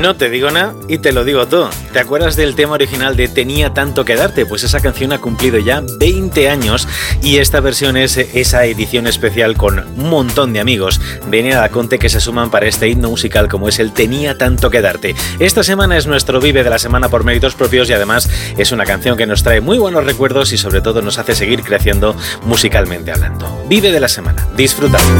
No te digo nada y te lo digo todo. ¿Te acuerdas del tema original de Tenía tanto que darte? Pues esa canción ha cumplido ya 20 años y esta versión es esa edición especial con un montón de amigos de Nea Conte que se suman para este himno musical como es el Tenía tanto que darte. Esta semana es nuestro Vive de la Semana por méritos propios y además es una canción que nos trae muy buenos recuerdos y sobre todo nos hace seguir creciendo musicalmente hablando. Vive de la Semana. Disfrutad.